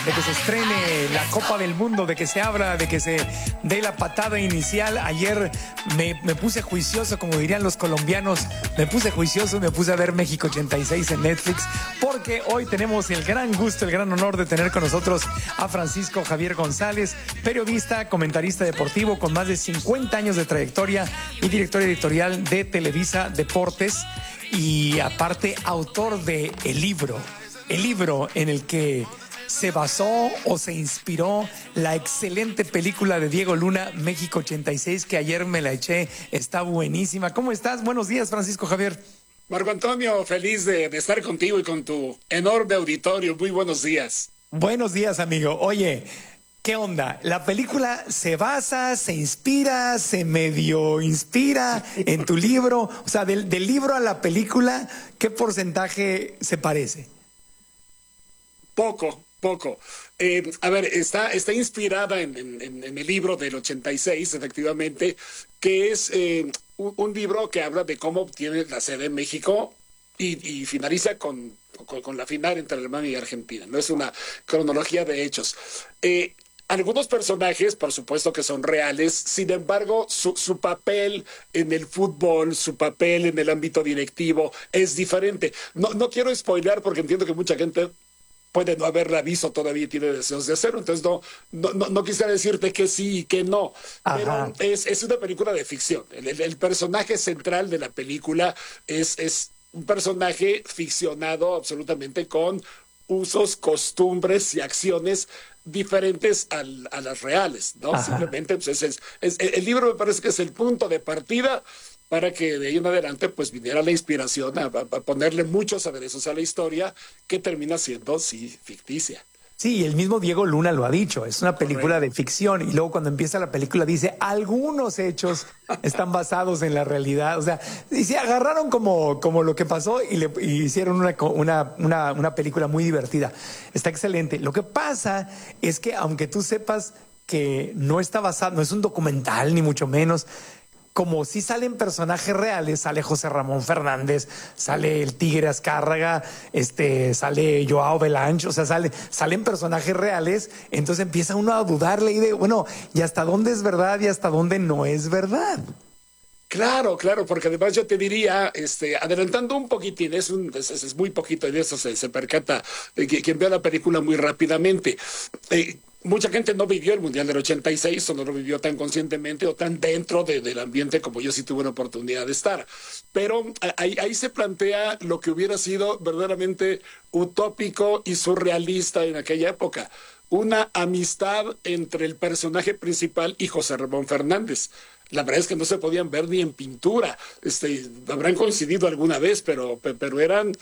de que se estrene la Copa del Mundo, de que se abra, de que se dé la patada inicial. Ayer me puse juicioso, como dirían los colombianos, me puse juicioso y me puse a ver México 86 en Netflix, porque hoy tenemos el gran gusto, el gran honor de tener con nosotros a Francisco Javier González, periodista, comentarista deportivo con más de 50 años de trayectoria y director editorial de Televisa Deportes, y aparte autor de el libro en el que se basó o se inspiró la excelente película de Diego Luna, México 86, que ayer me la eché, está buenísima. ¿Cómo estás? Buenos días, Francisco Javier. Marco Antonio, feliz de estar contigo y con tu enorme auditorio. Muy buenos días. Buenos días, amigo. Oye, ¿qué onda? ¿La película se basa, se inspira, se medio inspira en tu libro? O sea, del libro a la película, ¿qué porcentaje se parece? Poco. A ver, está inspirada en el libro del 86, efectivamente, que es un libro que habla de cómo obtiene la sede en México y finaliza con la final entre Alemania y Argentina. No es una cronología de hechos. Algunos personajes, por supuesto que son reales, sin embargo, su papel en el fútbol, su papel en el ámbito directivo es diferente. No quiero spoilear porque entiendo que mucha gente puede no haberla visto todavía y tiene deseos de hacerlo, entonces no quisiera decirte que sí y que no. Ajá. Pero es una película de ficción. El personaje central de la película es un personaje ficcionado absolutamente con usos, costumbres y acciones diferentes a las reales, ¿no? Ajá. Simplemente pues, el libro me parece que es el punto de partida para que de ahí en adelante pues viniera la inspiración a ponerle muchos aderezos a la historia que termina siendo, sí, ficticia. Sí, el mismo Diego Luna lo ha dicho, es una película de ficción, y luego cuando empieza la película dice, algunos hechos están basados en la realidad, o sea, y se agarraron como lo que pasó y hicieron una película muy divertida. Está excelente. Lo que pasa es que aunque tú sepas que no está basado, no es un documental ni mucho menos, como sí salen personajes reales, sale José Ramón Fernández, sale el Tigre Azcárraga, sale Joao Belancho, o sea, salen personajes reales, entonces empieza uno a dudarle y de, bueno, ¿y hasta dónde es verdad y hasta dónde no es verdad? Claro, porque además yo te diría, adelantando un poquitín, es muy poquito y de eso se percata quien vea la película muy rápidamente. Mucha gente no vivió el Mundial del 86 o no lo vivió tan conscientemente o tan dentro del ambiente como yo sí tuve una oportunidad de estar. Pero ahí se plantea lo que hubiera sido verdaderamente utópico y surrealista en aquella época. Una amistad entre el personaje principal y José Ramón Fernández. La verdad es que no se podían ver ni en pintura. Habrán coincidido alguna vez, pero eran,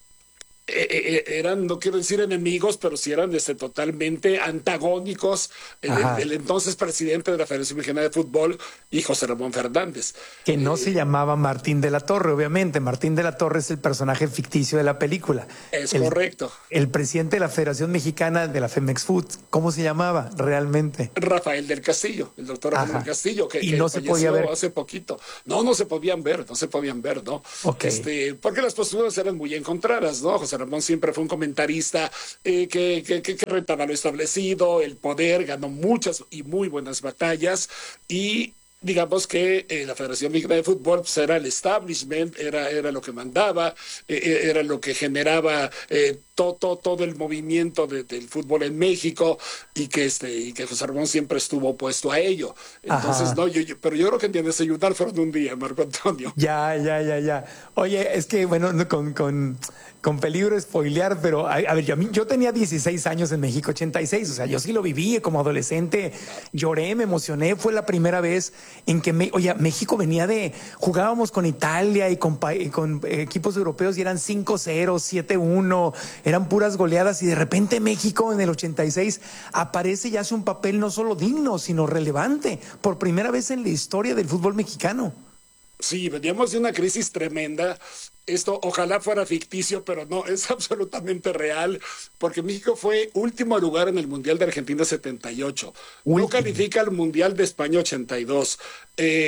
no quiero decir enemigos, pero sí eran totalmente antagónicos. El entonces presidente de la Federación Mexicana de Fútbol y José Ramón Fernández. Que no se llamaba Martín de la Torre, obviamente. Martín de la Torre es el personaje ficticio de la película. Es correcto. El presidente de la Federación Mexicana de la Femex Food, ¿cómo se llamaba realmente? Rafael del Castillo, el doctor Rafael del Castillo, que no se podía ver hace poquito. No se podían ver, ¿no? Okay. Porque las posturas eran muy encontradas, ¿no? José Ramón siempre fue un comentarista que retaba lo establecido, el poder, ganó muchas y muy buenas batallas, y digamos que la Federación Mexicana de Fútbol pues, era el establishment, era lo que mandaba, era lo que generaba todo el movimiento del fútbol en México, y que José Ramón siempre estuvo opuesto a ello. Entonces, pero yo creo que entiendes ayudar fueron un día, Marco Antonio. Ya. Oye, es que, bueno, con peligro de spoilear, pero a ver, yo tenía 16 años en México 86, o sea, yo sí lo viví como adolescente, lloré, me emocioné, fue la primera vez en que México jugábamos con Italia y con equipos europeos y eran 5-0, 7-1, eran puras goleadas, y de repente México en el 86 aparece y hace un papel no solo digno, sino relevante, por primera vez en la historia del fútbol mexicano. Sí, veníamos de una crisis tremenda. Esto ojalá fuera ficticio, pero no, es absolutamente real, porque México fue último lugar en el Mundial de Argentina 78. No califica al Mundial de España 82.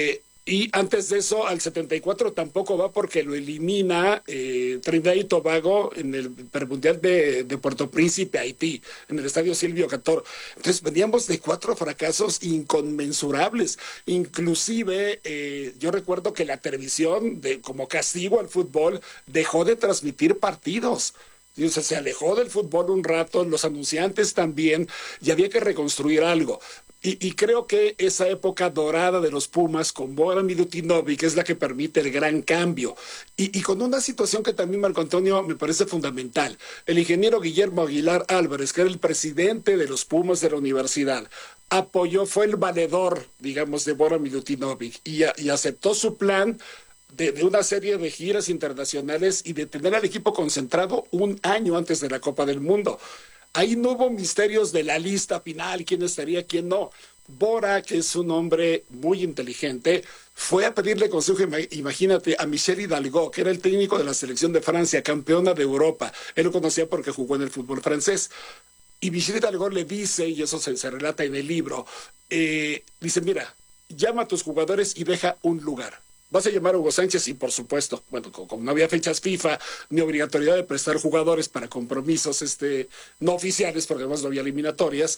Y antes de eso, al 74 tampoco va porque lo elimina Trinidad y Tobago en el Mundial de Puerto Príncipe, Haití, en el estadio Silvio Cator. Entonces veníamos de 4 fracasos inconmensurables. Inclusive yo recuerdo que la televisión, como castigo al fútbol, dejó de transmitir partidos. Y, o sea, se alejó del fútbol un rato, los anunciantes también, y había que reconstruir algo. Y creo que esa época dorada de los Pumas con Bora Milutinovic es la que permite el gran cambio. Y con una situación que también, Marco Antonio, me parece fundamental. El ingeniero Guillermo Aguilar Álvarez, que era el presidente de los Pumas de la universidad, apoyó, fue el valedor, digamos, de Bora Milutinovic y aceptó su plan de una serie de giras internacionales y de tener al equipo concentrado un año antes de la Copa del Mundo. Ahí no hubo misterios de la lista final, quién estaría, quién no. Bora, que es un hombre muy inteligente, fue a pedirle consejo, imagínate, a Michel Hidalgo, que era el técnico de la selección de Francia, campeona de Europa. Él lo conocía porque jugó en el fútbol francés. Y Michel Hidalgo le dice, y eso se relata en el libro, dice, mira, llama a tus jugadores y deja un lugar. Vas a llamar a Hugo Sánchez y, por supuesto, bueno, como no había fechas FIFA ni obligatoriedad de prestar jugadores para compromisos no oficiales, porque además no había eliminatorias,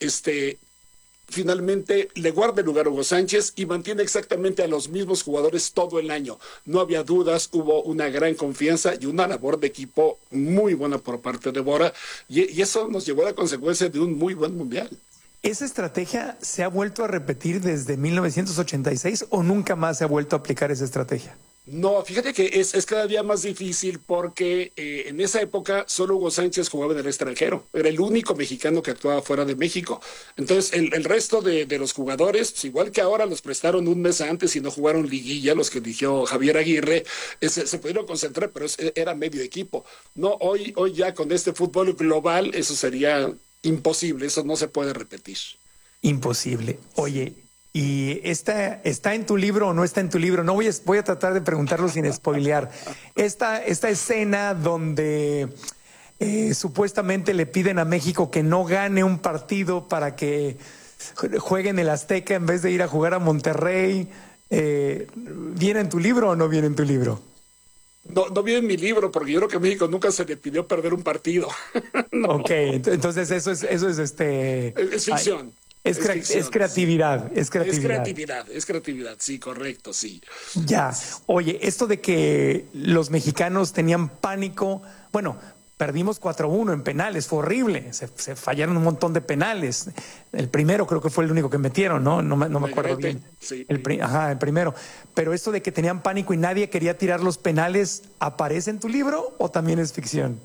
finalmente le guarda el lugar a Hugo Sánchez y mantiene exactamente a los mismos jugadores todo el año. No había dudas, hubo una gran confianza y una labor de equipo muy buena por parte de Bora, y eso nos llevó a la consecuencia de un muy buen mundial. ¿Esa estrategia se ha vuelto a repetir desde 1986 o nunca más se ha vuelto a aplicar esa estrategia? No, fíjate que es cada día más difícil porque en esa época solo Hugo Sánchez jugaba en el extranjero. Era el único mexicano que actuaba fuera de México. Entonces, el resto de los jugadores, pues igual que ahora los prestaron un mes antes y no jugaron liguilla, los que eligió Javier Aguirre, se pudieron concentrar, pero era medio equipo. No, hoy ya con este fútbol global, eso sería imposible, eso no se puede repetir. Imposible. Oye, ¿y está en tu libro o no está en tu libro? No voy a tratar de preguntarlo sin spoilear. Esta escena donde supuestamente le piden a México que no gane un partido para que juegue en el Azteca en vez de ir a jugar a Monterrey, ¿viene en tu libro o no viene en tu libro? No viene en mi libro, porque yo creo que a México nunca se le pidió perder un partido. No. Ok, entonces eso es Es ficción. Es creatividad. Es creatividad, sí, correcto, sí. Ya, oye, esto de que los mexicanos tenían pánico, bueno, perdimos 4-1 en penales, fue horrible, se fallaron un montón de penales. El primero creo que fue el único que metieron, ¿no? No me acuerdo bien. Sí. El primero. Pero esto de que tenían pánico y nadie quería tirar los penales, ¿aparece en tu libro o también es ficción?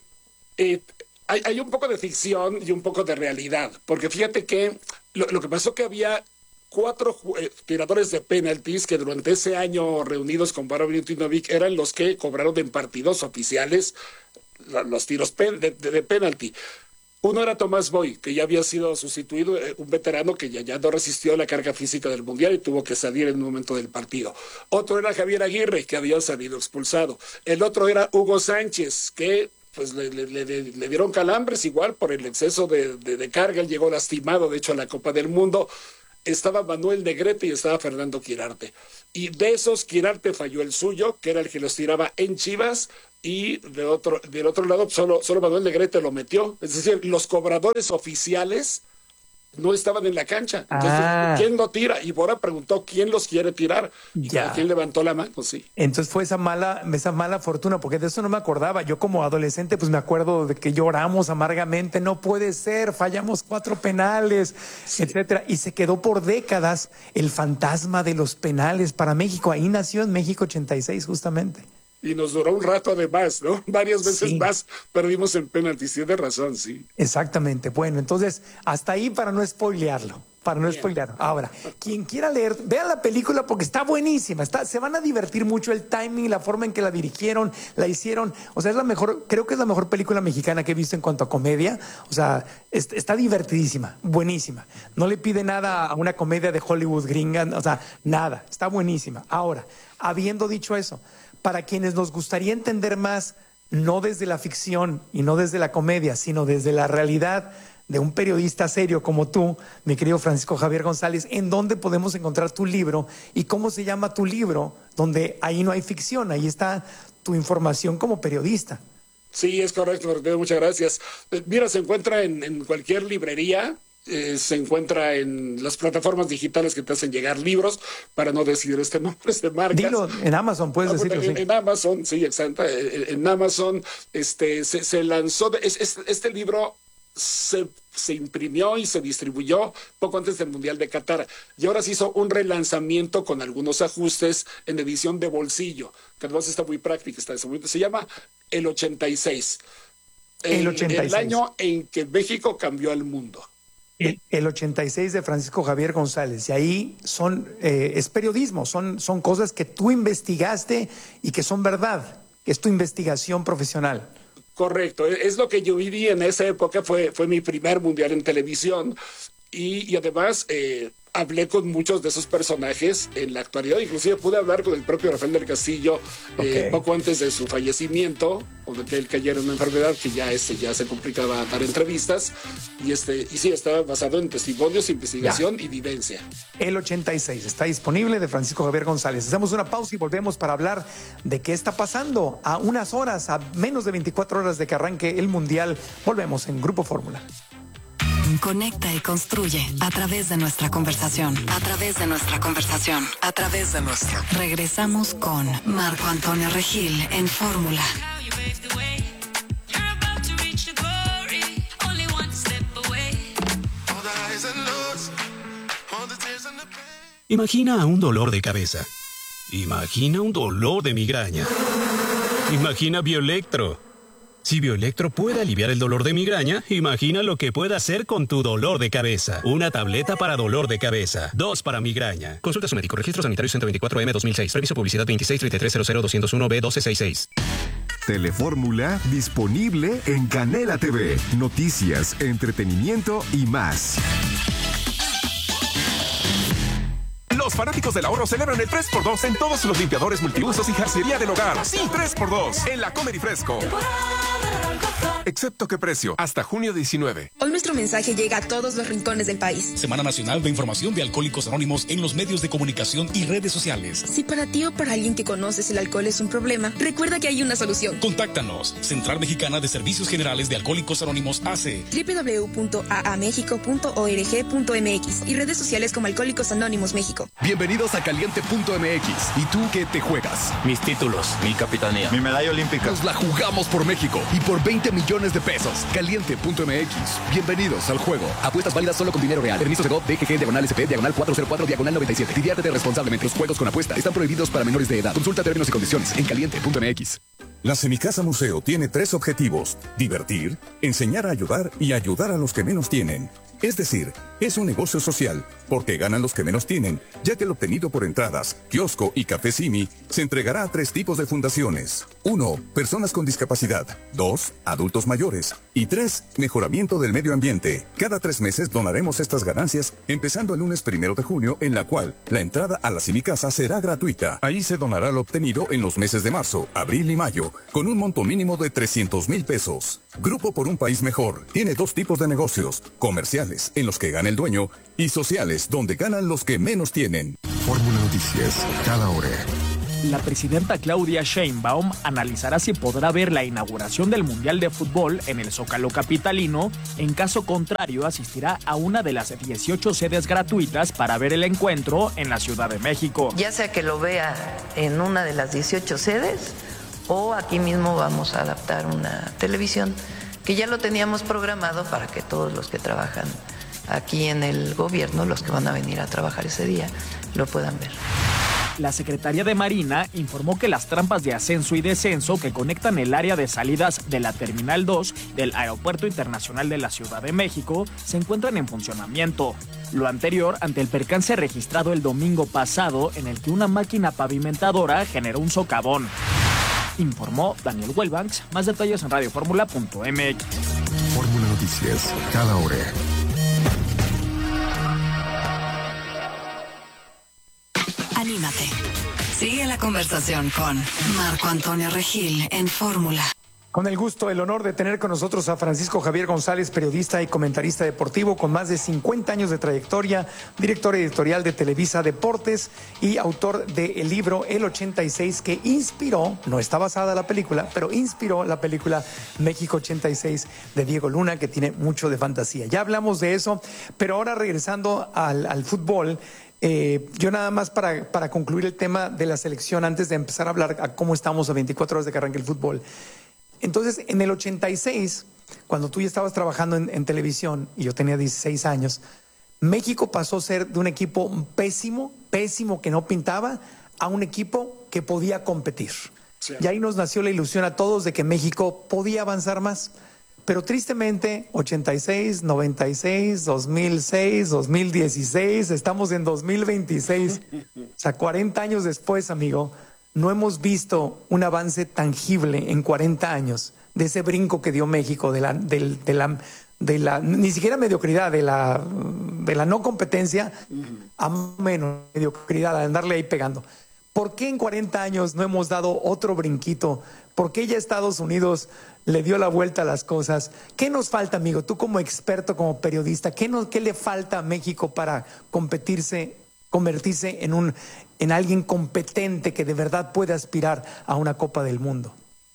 Hay un poco de ficción y un poco de realidad, porque fíjate que lo que pasó que había 4 tiradores de penaltis que durante ese año reunidos con Bora Milutinovic eran los que cobraron en partidos oficiales los tiros de penalti. Uno era Tomás Boy, que ya había sido sustituido, un veterano que ya no resistió la carga física del Mundial y tuvo que salir en un momento del partido. Otro era Javier Aguirre, que había salido expulsado. El otro era Hugo Sánchez, que pues le dieron calambres igual por el exceso de carga. Él llegó lastimado, de hecho, a la Copa del Mundo. Estaba Manuel Negrete y estaba Fernando Quirarte. Y de esos, Quirarte falló el suyo, que era el que los tiraba en Chivas, y del otro lado solo Manuel Negrete lo metió. Es decir, los cobradores oficiales no estaban en la cancha. Entonces, ¿quién lo tira? Y Bora preguntó quién los quiere tirar. Y quién levantó la mano, sí. Entonces fue esa mala fortuna, porque de eso no me acordaba. Yo como adolescente, pues me acuerdo de que lloramos amargamente. No puede ser, fallamos 4 penales, sí, etcétera. Y se quedó por décadas el fantasma de los penales para México. Ahí nació en México 86, justamente. Y nos duró un rato además, ¿no? Varias veces más perdimos en penaltis, tiene razón, sí. Exactamente. Bueno, entonces, hasta ahí para no spoilearlo. Ahora, quien quiera leer, vean la película porque está buenísima. Se van a divertir mucho, el timing, la forma en que la dirigieron, la hicieron. O sea, creo que es la mejor película mexicana que he visto en cuanto a comedia. O sea, está divertidísima, buenísima. No le pide nada a una comedia de Hollywood gringa, o sea, nada. Está buenísima. Ahora, habiendo dicho eso, para quienes nos gustaría entender más, no desde la ficción y no desde la comedia, sino desde la realidad de un periodista serio como tú, mi querido Francisco Javier González, ¿en dónde podemos encontrar tu libro y cómo se llama tu libro? Donde ahí no hay ficción, ahí está tu información como periodista. Sí, es correcto, Martín, muchas gracias. Mira, se encuentra en cualquier librería. Se encuentra en las plataformas digitales que te hacen llegar libros, para no decir nombres de marcas. Dilo, en Amazon puedes decirlo. Sí. En Amazon, sí, exacto. En Amazon se lanzó, este libro se imprimió y se distribuyó poco antes del Mundial de Qatar, y ahora se hizo un relanzamiento con algunos ajustes en edición de bolsillo, que además está muy práctica, se llama El 86. El 86. El año en que México cambió al mundo. El 86 de Francisco Javier González, y ahí es periodismo, son cosas que tú investigaste y que son verdad, que es tu investigación profesional. Correcto, es lo que yo viví en esa época, fue mi primer mundial en televisión, y además hablé con muchos de esos personajes en la actualidad. Inclusive pude hablar con el propio Rafael del Castillo poco antes de su fallecimiento, o de que él cayera en una enfermedad que ya se complicaba dar entrevistas, y sí, estaba basado en testimonios, investigación y vivencia. El 86 está disponible, de Francisco Javier González. Hacemos una pausa y volvemos para hablar de qué está pasando a unas horas, a menos de 24 horas de que arranque el Mundial. Volvemos en Grupo Fórmula. Conecta y construye a través de nuestra conversación. A través de nuestra conversación. A través de nuestra. Regresamos con Marco Antonio Regil en Fórmula. Imagina un dolor de cabeza. Imagina un dolor de migraña. Imagina Bioelectro. Si Bioelectro puede aliviar el dolor de migraña, imagina lo que puede hacer con tu dolor de cabeza. Una tableta para dolor de cabeza. 2 para migraña. Consulta a su médico. Registro sanitario 124M 2006. Previso publicidad 2633000201B1266. Telefórmula disponible en Canela TV. Noticias, entretenimiento y más. Los fanáticos del ahorro celebran el 3x2 en todos los limpiadores multiusos y jarcería del hogar. Sí, 3x2 en la Comer y Fresco. Excepto qué precio, hasta junio 19. Hoy nuestro mensaje llega a todos los rincones del país. Semana Nacional de Información de Alcohólicos Anónimos en los medios de comunicación y redes sociales. Si para ti o para alguien que conoces el alcohol es un problema, recuerda que hay una solución. Contáctanos. Central Mexicana de Servicios Generales de Alcohólicos Anónimos AC. www.aamexico.org.mx y redes sociales como Alcohólicos Anónimos México. Bienvenidos a Caliente.mx. ¿Y tú qué te juegas? Mis títulos, mi capitanía, mi medalla olímpica. Nos la jugamos por México y por 20 millones de pesos. Caliente.mx. Bienvenidos al juego. Apuestas válidas solo con dinero real. Permiso Segov DGG /SP /404 /97. Diviértete responsablemente. Los juegos con apuesta están prohibidos para menores de edad. Consulta términos y condiciones en Caliente.mx. La Semicasa Museo tiene 3 objetivos: divertir, enseñar a ayudar y ayudar a los que menos tienen. Es decir, es un negocio social, porque ganan los que menos tienen, ya que el obtenido por entradas, kiosco y café Simi se entregará a 3 tipos de fundaciones. 1. Personas con discapacidad. 2. Adultos mayores. Y 3. Mejoramiento del medio ambiente. Cada 3 meses donaremos estas ganancias, empezando el lunes 1 de junio, en la cual la entrada a la Semicasa será gratuita. Ahí se donará lo obtenido en los meses de marzo, abril y mayo, con un monto mínimo de 300,000 pesos. Grupo por un País Mejor tiene 2 tipos de negocios: comerciales, en los que gana el dueño, y sociales, donde ganan los que menos tienen. Fórmula Noticias, cada hora. La presidenta Claudia Sheinbaum analizará si podrá ver la inauguración del Mundial de Fútbol en el Zócalo capitalino. En caso contrario, asistirá a una de las 18 sedes gratuitas para ver el encuentro en la Ciudad de México. Ya sea que lo vea en una de las 18 sedes o aquí mismo vamos a adaptar una televisión que ya lo teníamos programado para que todos los que trabajan aquí en el gobierno, los que van a venir a trabajar ese día, lo puedan ver. La Secretaría de Marina informó que las trampas de ascenso y descenso que conectan el área de salidas de la Terminal 2 del Aeropuerto Internacional de la Ciudad de México se encuentran en funcionamiento. Lo anterior ante el percance registrado el domingo pasado, en el que una máquina pavimentadora generó un socavón. Informó Daniel Welbanks. Más detalles en radioformula.mx. Fórmula Noticias, cada hora. Anímate. Sigue la conversación con Marco Antonio Regil en Fórmula. Con el gusto, el honor de tener con nosotros a Francisco Javier González, periodista y comentarista deportivo con más de 50 años de trayectoria, director editorial de Televisa Deportes y autor del libro El 86, que inspiró, no está basada la película, pero inspiró la película México 86 de Diego Luna, que tiene mucho de fantasía. Ya hablamos de eso, pero ahora regresando al fútbol, yo nada más para concluir el tema de la selección, antes de empezar a hablar a cómo estamos a 24 horas de que arranque el fútbol. Entonces, en el 86, cuando tú ya estabas trabajando en televisión y yo tenía 16 años, México pasó a ser de un equipo pésimo, que no pintaba, a un equipo que podía competir. Sí. Y ahí nos nació la ilusión a todos de que México podía avanzar más. Pero tristemente, 86, 96, 2006, 2016, estamos en 2026. O sea, 40 años después, amigo, no hemos visto un avance tangible en 40 años de ese brinco que dio México, de la ni siquiera mediocridad, de la no competencia a menos mediocridad, a andarle ahí pegando. ¿Por qué en 40 años no hemos dado otro brinquito? ¿Por qué ya Estados Unidos le dio la vuelta a las cosas? ¿Qué nos falta, amigo? Tú como experto, como periodista, ¿qué le falta a México para convertirse en alguien competente que de verdad puede aspirar a una Copa del Mundo?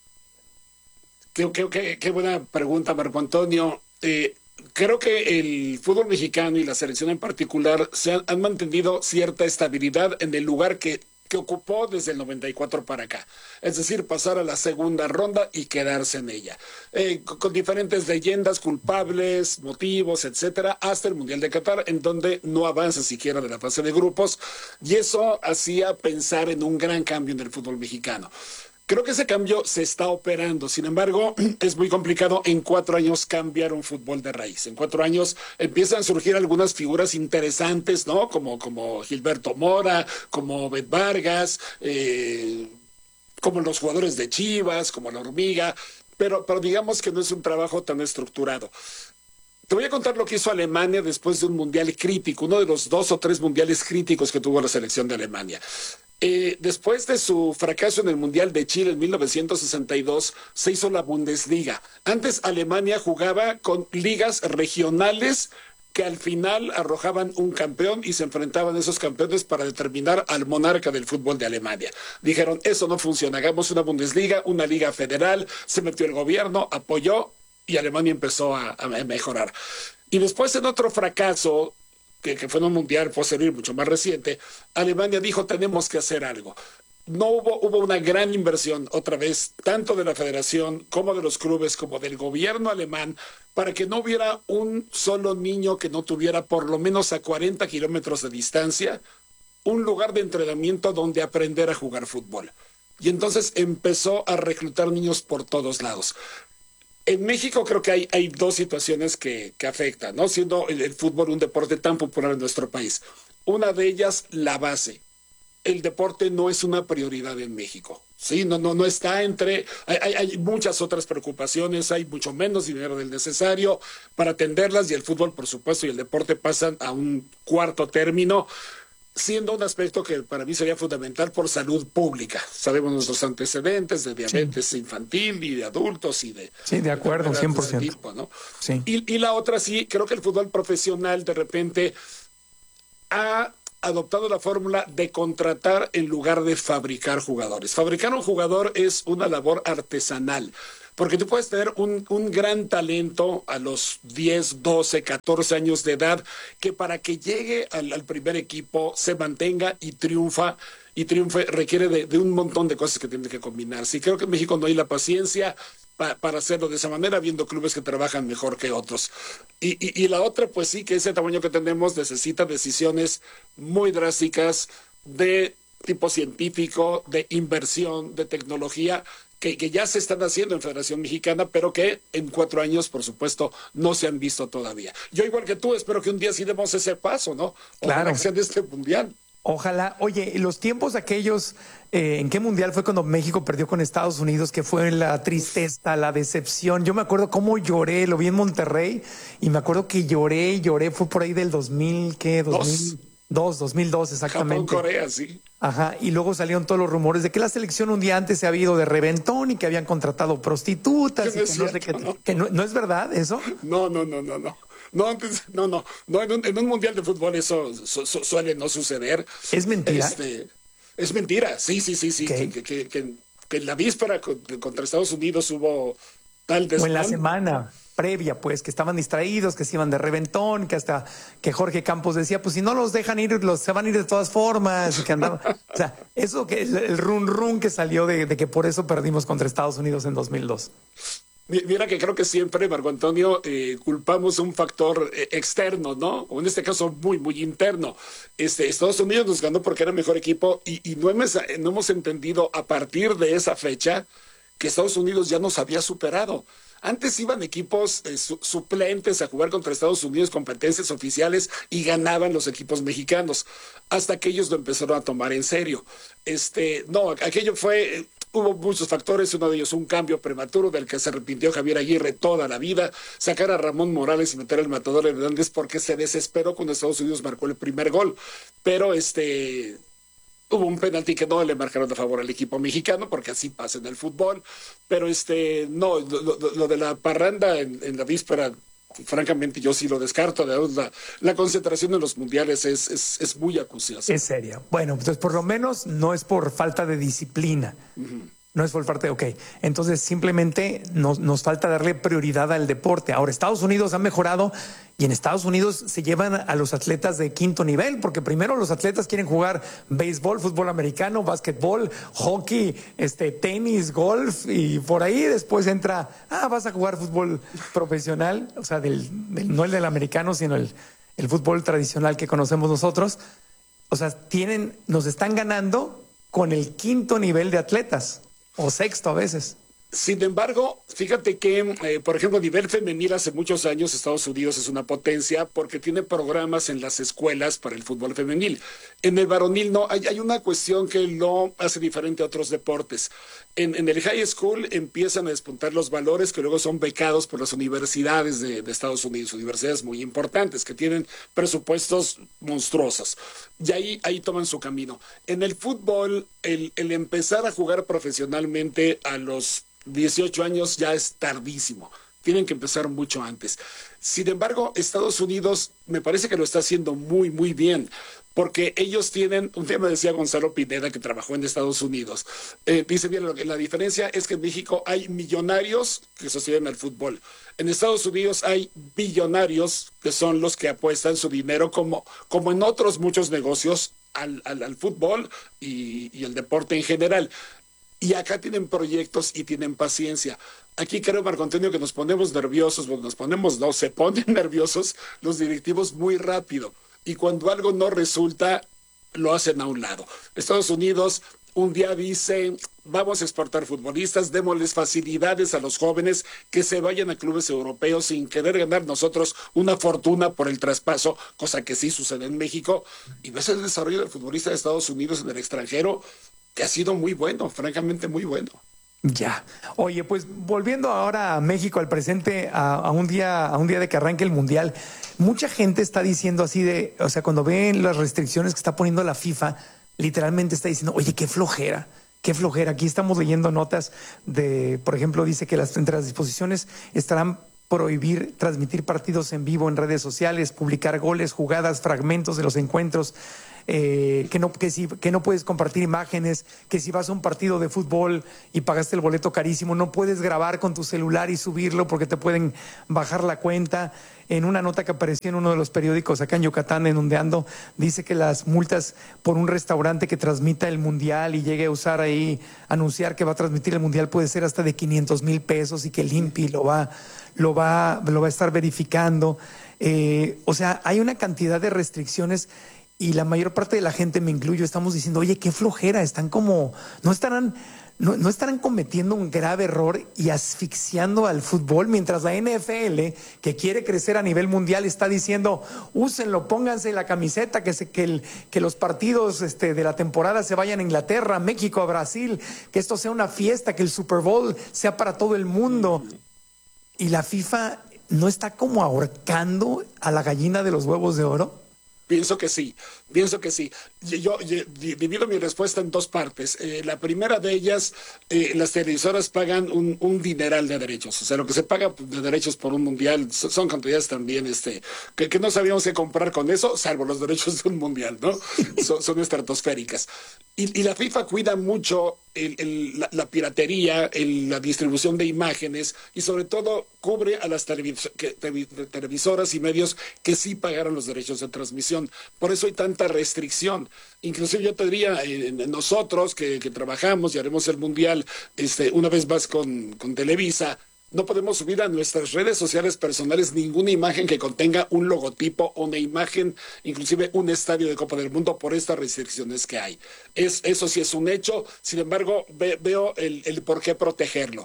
Qué buena pregunta, Marco Antonio. Creo que el fútbol mexicano y la selección en particular han mantenido cierta estabilidad en el lugar que ocupó desde el 94 para acá. Es decir, pasar a la segunda ronda y quedarse en ella. Con diferentes leyendas, culpables, motivos, etcétera, hasta el Mundial de Qatar, en donde no avanza siquiera de la fase de grupos. Y eso hacía pensar en un gran cambio en el fútbol mexicano. Creo que ese cambio se está operando. Sin embargo, es muy complicado en 4 años cambiar un fútbol de raíz. En 4 años empiezan a surgir algunas figuras interesantes, ¿no? Como Gilberto Mora, como Bet Vargas, como los jugadores de Chivas, como la Hormiga, pero digamos que no es un trabajo tan estructurado. Te voy a contar lo que hizo Alemania después de un mundial crítico, uno de los 2 o 3 mundiales críticos que tuvo la selección de Alemania. Después de su fracaso en el Mundial de Chile en 1962, se hizo la Bundesliga. Antes Alemania jugaba con ligas regionales que al final arrojaban un campeón y se enfrentaban esos campeones para determinar al monarca del fútbol de Alemania. Dijeron, eso no funciona, hagamos una Bundesliga, una liga federal, se metió el gobierno, apoyó y Alemania empezó a mejorar. Y después en otro fracaso, que fue en un mundial posterior mucho más reciente, Alemania dijo, tenemos que hacer algo. No hubo una gran inversión, otra vez, tanto de la federación como de los clubes, como del gobierno alemán, para que no hubiera un solo niño que no tuviera por lo menos a 40 kilómetros de distancia un lugar de entrenamiento donde aprender a jugar fútbol. Y entonces empezó a reclutar niños por todos lados. En México creo que hay 2 situaciones que afectan, ¿no? Siendo el fútbol un deporte tan popular en nuestro país. Una de ellas, la base. El deporte no es una prioridad en México. Sí, no está entre... Hay muchas otras preocupaciones, hay mucho menos dinero del necesario para atenderlas y el fútbol, por supuesto, y el deporte pasan a un cuarto término, siendo un aspecto que para mí sería fundamental por salud pública. Sabemos nuestros antecedentes de diabetes infantil y de adultos y de... Sí, de acuerdo, 100%. Tipo, ¿no? Sí. Y la otra, sí, creo que el fútbol profesional de repente ha adoptado la fórmula de contratar en lugar de fabricar jugadores. Fabricar un jugador es una labor artesanal. Porque tú puedes tener un gran talento a los 10, 12, 14 años de edad que para que llegue al primer equipo se mantenga y triunfe requiere de un montón de cosas que tienen que combinarse. Y creo que en México no hay la paciencia para hacerlo de esa manera, viendo clubes que trabajan mejor que otros. Y la otra, pues sí, que ese tamaño que tenemos necesita decisiones muy drásticas de tipo científico, de inversión, de tecnología, que ya se están haciendo en Federación Mexicana, pero que en 4 años, por supuesto, no se han visto todavía. Yo, igual que tú, espero que un día sí demos ese paso, ¿no? Claro. Que sea de este mundial. Ojalá. Oye, los tiempos aquellos, ¿en qué mundial fue cuando México perdió con Estados Unidos? Que fue la tristeza, la decepción. Yo me acuerdo cómo lloré, lo vi en Monterrey, y me acuerdo que lloré, fue por ahí del 2000, ¿qué? 2002. 2002 exactamente. Japón-Corea, sí. Ajá, y luego salieron todos los rumores de que la selección un día antes se había ido de reventón y que habían contratado prostitutas. Que no es cierto, ¿no? Que no es verdad eso? No. No, antes, no. En un mundial de fútbol eso suele no suceder. ¿Es mentira? Es mentira, sí. Que en la víspera contra Estados Unidos hubo tal desmán. O en la semana previa, pues, que estaban distraídos, que se iban de reventón, que hasta que Jorge Campos decía, pues si no los dejan ir, se van a ir de todas formas, y que andaban. O sea, eso que el run que salió de que por eso perdimos contra Estados Unidos en 2002. Mira que creo que siempre, Marco Antonio, culpamos un factor externo, ¿no? O en este caso muy interno. Estados Unidos nos ganó porque era mejor equipo y no hemos entendido a partir de esa fecha que Estados Unidos ya nos había superado. Antes iban equipos suplentes a jugar contra Estados Unidos, competencias oficiales, y ganaban los equipos mexicanos, hasta que ellos lo empezaron a tomar en serio. Aquello fue... Hubo muchos factores, uno de ellos un cambio prematuro del que se arrepintió Javier Aguirre toda la vida, sacar a Ramón Morales y meter al Matador Hernández porque se desesperó cuando Estados Unidos marcó el primer gol. Pero hubo un penalti que no le marcaron a favor al equipo mexicano, porque así pasa en el fútbol. Pero lo de la parranda en la víspera, francamente yo sí lo descarto. La concentración en los mundiales es muy acuciosa. Es seria. Bueno, entonces por lo menos no es por falta de disciplina. No es por parte de, ok. Entonces simplemente nos falta darle prioridad al deporte. Ahora, Estados Unidos ha mejorado y en Estados Unidos se llevan a los atletas de quinto nivel, porque primero los atletas quieren jugar béisbol, fútbol americano, básquetbol, hockey, tenis, golf, y por ahí después entra, vas a jugar fútbol profesional, o sea, no el del americano, sino el fútbol tradicional que conocemos nosotros. O sea, nos están ganando con el quinto nivel de atletas. O sexto a veces. Sin embargo, fíjate que, por ejemplo, a nivel femenil, hace muchos años Estados Unidos es una potencia porque tiene programas en las escuelas para el fútbol femenil. En el varonil no, hay una cuestión que lo hace diferente a otros deportes. En el high school empiezan a despuntar los valores que luego son becados por las universidades de Estados Unidos, universidades muy importantes que tienen presupuestos monstruosos. Y ahí toman su camino. En el fútbol, el empezar a jugar profesionalmente a los 18 años ya es tardísimo. Tienen que empezar mucho antes. Sin embargo, Estados Unidos me parece que lo está haciendo muy bien, porque ellos tienen, un día me decía Gonzalo Pineda, que trabajó en Estados Unidos, dice, bien, la diferencia es que en México hay millonarios que sostienen al fútbol. En Estados Unidos hay billonarios que son los que apuestan su dinero, como en otros muchos negocios, al fútbol y el deporte en general. Y acá tienen proyectos y tienen paciencia. Aquí creo, Marco Antonio, que nos ponemos nerviosos, se ponen nerviosos los directivos muy rápido. Y cuando algo no resulta, lo hacen a un lado. Estados Unidos un día dice, vamos a exportar futbolistas, démosles facilidades a los jóvenes que se vayan a clubes europeos sin querer ganar nosotros una fortuna por el traspaso, cosa que sí sucede en México. Y ves el desarrollo del futbolista de Estados Unidos en el extranjero, que ha sido muy bueno, francamente muy bueno. Ya. Oye, pues volviendo ahora a México, al presente, a un día de que arranque el Mundial, mucha gente está diciendo así o sea, cuando ven las restricciones que está poniendo la FIFA, literalmente está diciendo, oye, qué flojera. Aquí estamos leyendo notas por ejemplo, dice que entre las disposiciones estarán prohibir transmitir partidos en vivo en redes sociales, publicar goles, jugadas, fragmentos de los encuentros, que no puedes compartir imágenes, que si vas a un partido de fútbol y pagaste el boleto carísimo, no puedes grabar con tu celular y subirlo porque te pueden bajar la cuenta. En una nota que apareció en uno de los periódicos acá en Yucatán, en donde ando, dice que las multas por un restaurante que transmita el Mundial y llegue a usar ahí, anunciar que va a transmitir el Mundial, puede ser hasta de 500,000 pesos y que el INPI lo va a estar verificando. O sea, hay una cantidad de restricciones y la mayor parte de la gente, me incluyo, estamos diciendo, oye, qué flojera, no estarán cometiendo un grave error y asfixiando al fútbol, mientras la NFL, que quiere crecer a nivel mundial, está diciendo, úsenlo, pónganse la camiseta, que los partidos de la temporada se vayan a Inglaterra, a México, a Brasil, que esto sea una fiesta, que el Super Bowl sea para todo el mundo. Y la FIFA no está como ahorcando a la gallina de los huevos de oro. Pienso que sí. Yo divido mi respuesta en dos partes. La primera de ellas, las televisoras pagan un dineral de derechos. O sea, lo que se paga de derechos por un mundial son cantidades también que no sabíamos qué comprar con eso, salvo los derechos de un mundial, ¿no? Son estratosféricas. Y la FIFA cuida mucho la piratería, la distribución de imágenes y sobre todo cubre a las televisoras y medios que sí pagaron los derechos de transmisión. Por eso hay tanta restricción. Inclusive yo te diría, nosotros que trabajamos y haremos el Mundial una vez más con Televisa, no podemos subir a nuestras redes sociales personales ninguna imagen que contenga un logotipo o una imagen, inclusive un estadio de Copa del Mundo, por estas restricciones que hay. Eso sí es un hecho, sin embargo, veo el por qué protegerlo.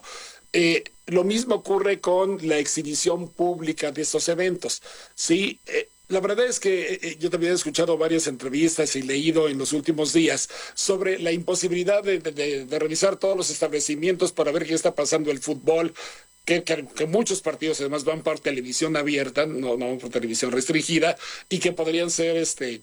Lo mismo ocurre con la exhibición pública de estos eventos. Sí, la verdad es que yo también he escuchado varias entrevistas y leído en los últimos días sobre la imposibilidad de revisar todos los establecimientos para ver qué está pasando el fútbol, que muchos partidos además van por televisión abierta, no por televisión restringida, y que podrían ser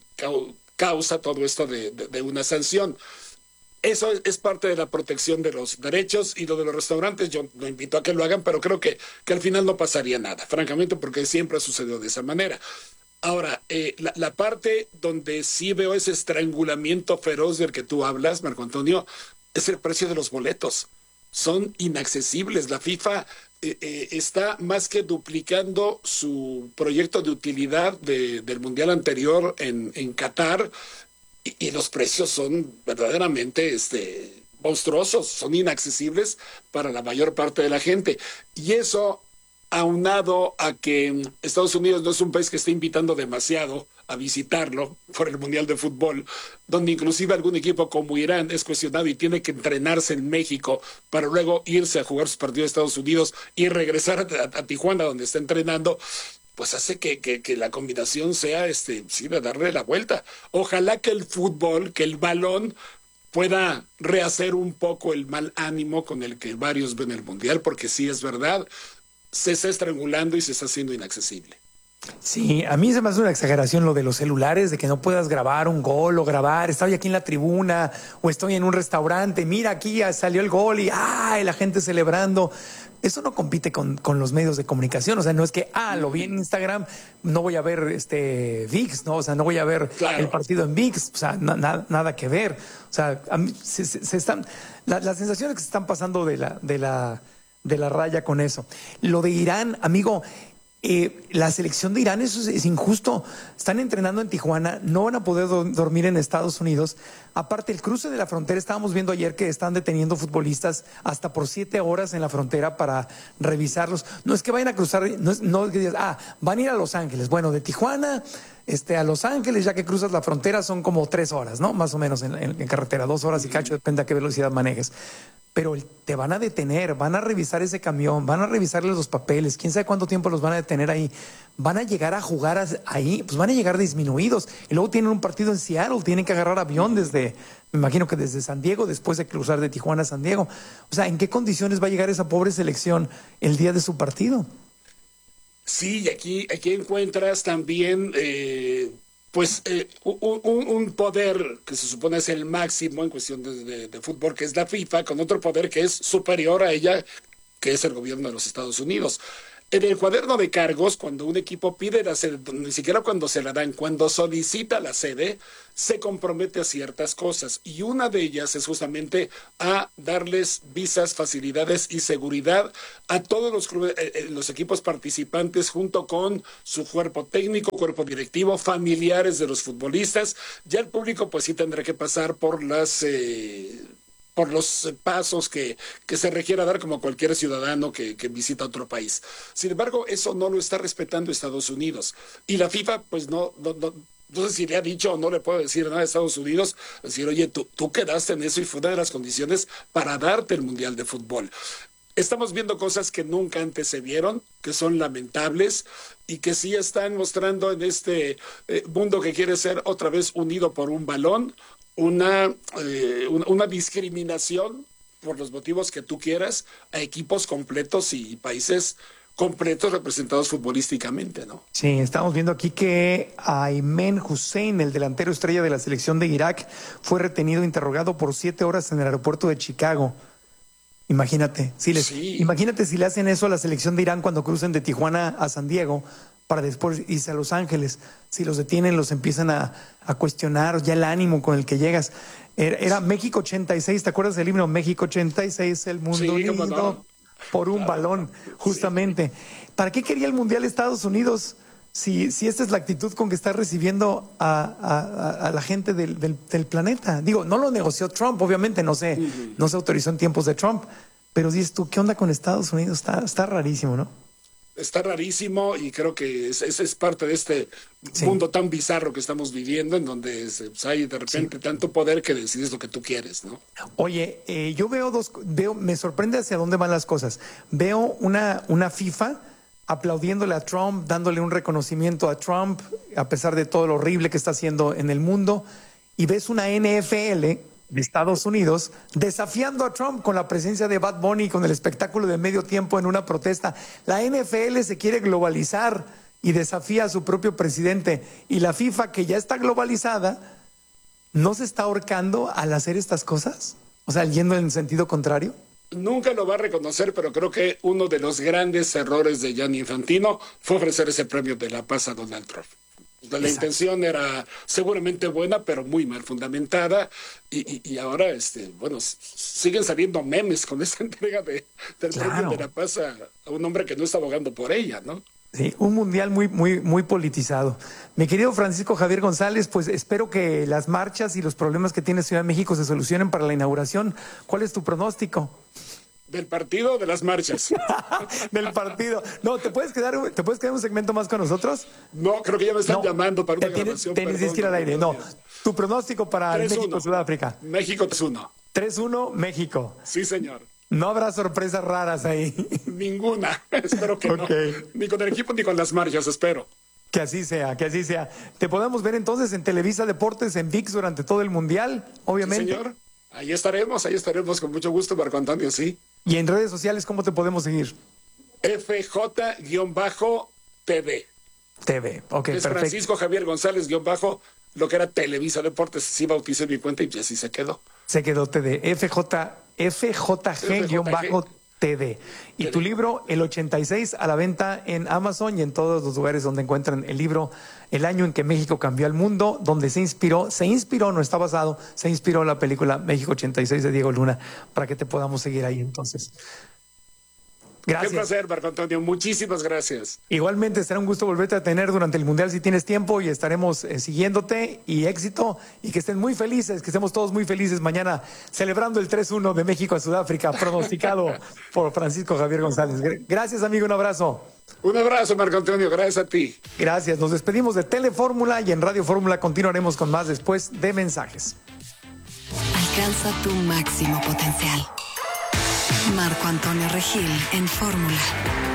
causa todo esto de una sanción. Eso es parte de la protección de los derechos, y lo de los restaurantes yo lo invito a que lo hagan, pero creo que al final no pasaría nada, francamente, porque siempre ha sucedido de esa manera. Ahora, la parte donde sí veo ese estrangulamiento feroz del que tú hablas, Marco Antonio, es el precio de los boletos. Son inaccesibles. La FIFA está más que duplicando su proyecto de utilidad del Mundial anterior en Qatar, y los precios son verdaderamente monstruosos, son inaccesibles para la mayor parte de la gente. Y eso, aunado a que Estados Unidos no es un país que esté invitando demasiado a visitarlo por el Mundial de Fútbol, donde inclusive algún equipo como Irán es cuestionado y tiene que entrenarse en México para luego irse a jugar sus partidos de Estados Unidos y regresar a Tijuana, donde está entrenando, pues hace que la combinación sea sí, de darle la vuelta. Ojalá que el fútbol, que el balón pueda rehacer un poco el mal ánimo con el que varios ven el Mundial, porque sí es verdad, se está estrangulando y se está haciendo inaccesible. Sí, a mí se me hace una exageración lo de los celulares, de que no puedas grabar un gol o grabar, estoy aquí en la tribuna o estoy en un restaurante, mira aquí ya salió el gol y la gente celebrando. Eso no compite con los medios de comunicación. O sea, no es que, lo vi en Instagram, no voy a ver ViX, ¿no? O sea, no voy a ver el partido en ViX. O sea, nada que ver. O sea, a mí se están, las sensaciones que se están pasando de la raya con eso. Lo de Irán, amigo, la selección de Irán, eso es injusto. Están entrenando en Tijuana, no van a poder dormir en Estados Unidos. Aparte, el cruce de la frontera, estábamos viendo ayer que están deteniendo futbolistas hasta por 7 horas en la frontera para revisarlos. No es que vayan a cruzar, no es que digas, van a ir a Los Ángeles. Bueno, de Tijuana a Los Ángeles, ya que cruzas la frontera, son como 3 horas, ¿no? Más o menos en carretera, 2 horas y cacho, depende a qué velocidad manejes. Pero te van a detener, van a revisar ese camión, van a revisarles los papeles, quién sabe cuánto tiempo los van a detener ahí. Van a llegar a jugar ahí, pues van a llegar disminuidos. Y luego tienen un partido en Seattle, tienen que agarrar avión me imagino que desde San Diego, después de cruzar de Tijuana a San Diego. O sea, ¿en qué condiciones va a llegar esa pobre selección el día de su partido? Sí, y aquí encuentras también un poder que se supone es el máximo en cuestión de fútbol, que es la FIFA, con otro poder que es superior a ella, que es el gobierno de los Estados Unidos. En el cuaderno de cargos, cuando un equipo pide la sede, ni siquiera cuando se la dan, cuando solicita la sede, se compromete a ciertas cosas. Y una de ellas es justamente a darles visas, facilidades y seguridad a todos los equipos participantes, junto con su cuerpo técnico, cuerpo directivo, familiares de los futbolistas. Ya el público pues sí tendrá que pasar por los pasos que se requiera dar, como cualquier ciudadano que visita otro país. Sin embargo, eso no lo está respetando Estados Unidos. Y la FIFA, pues no sé si le ha dicho o no le puedo decir nada a Estados Unidos, decir, oye, tú quedaste en eso y fue una de las condiciones para darte el Mundial de Fútbol. Estamos viendo cosas que nunca antes se vieron, que son lamentables y que sí están mostrando en este mundo que quiere ser otra vez unido por un balón, una discriminación, por los motivos que tú quieras, a equipos completos y países completos representados futbolísticamente, ¿no? Sí, estamos viendo aquí que Ayman Hussein, el delantero estrella de la selección de Irak, fue retenido e interrogado por 7 horas en el aeropuerto de Chicago. Imagínate, imagínate si le hacen eso a la selección de Irán cuando crucen de Tijuana a San Diego para después irse a Los Ángeles. Si los detienen, los empiezan a cuestionar, ya el ánimo con el que llegas. Era México 86, ¿te acuerdas del himno? México 86, el mundo unido por un balón, justamente. ¿Para qué quería el Mundial Estados Unidos si esta es la actitud con que está recibiendo a la gente del planeta? Digo, no lo negoció Trump, obviamente, no se autorizó en tiempos de Trump, pero dices tú, ¿qué onda con Estados Unidos? Está rarísimo, ¿no? Está rarísimo y creo que es parte de este mundo tan bizarro que estamos viviendo, en donde hay de repente tanto poder que decides lo que tú quieres, ¿no? Oye, yo me sorprende hacia dónde van las cosas. Veo una FIFA aplaudiéndole a Trump, dándole un reconocimiento a Trump, a pesar de todo lo horrible que está haciendo en el mundo, y ves una NFL de Estados Unidos desafiando a Trump con la presencia de Bad Bunny, con el espectáculo de medio tiempo en una protesta. La NFL se quiere globalizar y desafía a su propio presidente, y la FIFA, que ya está globalizada, ¿no se está ahorcando al hacer estas cosas? O sea, yendo en sentido contrario. Nunca lo va a reconocer, pero creo que uno de los grandes errores de Gianni Infantino fue ofrecer ese premio de la paz a Donald Trump. La intención era seguramente buena, pero muy mal fundamentada, y ahora, siguen saliendo memes con esta entrega del premio de la paz a un hombre que no está abogando por ella, ¿no? Sí, un mundial muy politizado. Mi querido Francisco Javier González, pues espero que las marchas y los problemas que tiene Ciudad de México se solucionen para la inauguración. ¿Cuál es tu pronóstico? ¿Del partido o de las marchas? Del partido. No, ¿te puedes quedar un segmento más con nosotros? No, creo que ya me están llamando para una grabación. Tienes que ir al aire. No, tu pronóstico para México-Sudáfrica. México 3-1. 3-1, México. Sí, señor. No habrá sorpresas raras ahí. Ninguna. Espero que no. Ni con el equipo ni con las marchas, espero. Que así sea, que así sea. Te podemos ver entonces en Televisa Deportes, en ViX durante todo el Mundial, obviamente. Sí, señor. Ahí estaremos con mucho gusto, Marco Antonio, sí. Y en redes sociales, ¿cómo te podemos seguir? FJ-TV. TV, ok, es perfecto. Francisco Javier González, lo que era Televisa Deportes, sí bauticé mi cuenta y así se quedó. Se quedó TD, FJG-TD. Y tu libro, el 86, a la venta en Amazon y en todos los lugares donde encuentran el libro, El año en que México cambió al mundo, donde se inspiró, no está basado, se inspiró la película México 86 de Diego Luna, para que te podamos seguir ahí entonces. Gracias. Qué placer, Marco Antonio. Muchísimas gracias. Igualmente, será un gusto volverte a tener durante el Mundial si tienes tiempo, y estaremos siguiéndote, y éxito, y que estén muy felices, que estemos todos muy felices mañana celebrando el 3-1 de México a Sudáfrica, pronosticado por Francisco Javier González. Gracias, amigo, un abrazo. Un abrazo, Marco Antonio, gracias a ti. Gracias, nos despedimos de Telefórmula, y en Radio Fórmula continuaremos con más después de mensajes. Alcanza tu máximo potencial. Marco Antonio Regil en Fórmula.